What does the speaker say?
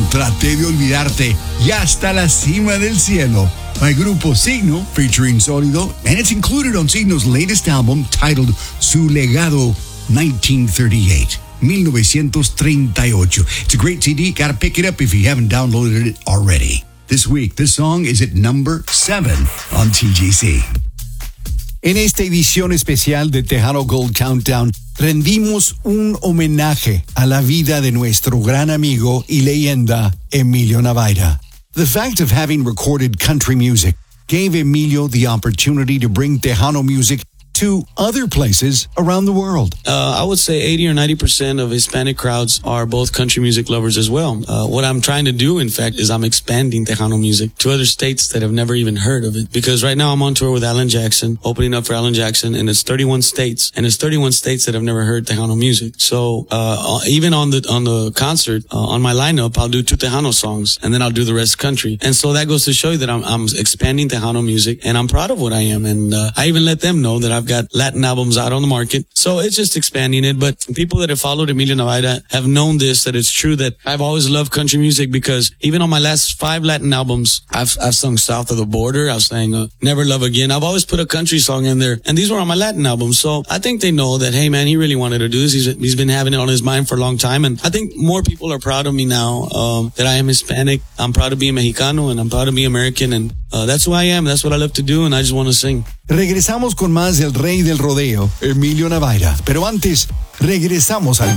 Traté de Olvidarte y Hasta la Cima del Cielo by Grupo Signo featuring Sólido, and it's included on Signo's latest album titled Su Legado 1938. 1938. It's a great CD. Gotta pick it up if you haven't downloaded it already. This week, this song is at number 7 on TGC. En esta edición especial de Tejano Gold Countdown, rendimos un homenaje a la vida de nuestro gran amigo y leyenda Emilio Navaira. The fact of having recorded country music gave Emilio the opportunity to bring Tejano music to other places around the world. I would say 80 or 90% of Hispanic crowds are both country music lovers as well. What I'm trying to do, in fact, is I'm expanding Tejano music to other states that have never even heard of it. Because right now I'm on tour with Alan Jackson, opening up for Alan Jackson, and it's 31 states. And it's 31 states that have never heard Tejano music. So, even on the concert, on my lineup, I'll do 2 Tejano songs, and then I'll do the rest country. And so that goes to show you that I'm expanding Tejano music, and I'm proud of what I am. And, I even let them know that I've got Latin albums out on the market. So it's just expanding it. But people that have followed Emilio Navaira have known this, that it's true that I've always loved country music, because even on my last 5 Latin albums, I've sung South of the Border. I've sang Never Love Again. I've always put a country song in there. And these were on my Latin albums. So I think they know that, hey man, he really wanted to do this. He's been having it on his mind for a long time. And I think more people are proud of me now, that I am Hispanic. I'm proud to be Mexicano, and I'm proud to be American. And that's who I am. That's what I love to do. And I just want to sing. Regresamos con más del rey del rodeo, Emilio Navaira. Pero antes, regresamos al